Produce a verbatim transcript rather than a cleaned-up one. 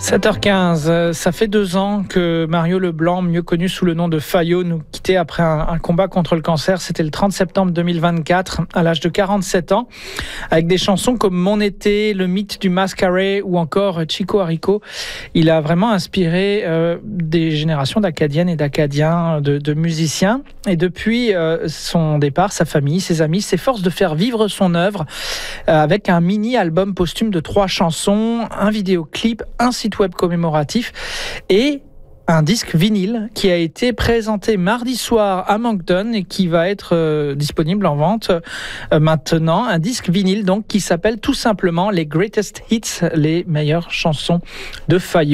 sept heures quinze, ça fait deux ans que Mario Leblanc, mieux connu sous le nom de Fayot, nous quittait après un, un combat contre le cancer. C'était le trente septembre deux mille vingt-quatre, à l'âge de quarante-sept ans, avec des chansons comme Mon été, Le mythe du mascaré ou encore Chico Haricot. Il a vraiment inspiré euh, des générations d'Acadiennes et d'Acadiens, de, de musiciens. Et depuis euh, son départ, sa famille, ses amis s'efforcent de faire vivre son œuvre euh, avec un mini-album posthume de trois chansons, un vidéoclip, un site web commémoratif et un disque vinyle qui a été présenté mardi soir à Moncton et qui va être euh, disponible en vente euh, maintenant. Un disque vinyle donc qui s'appelle tout simplement les Greatest Hits, les meilleures chansons de Fayot.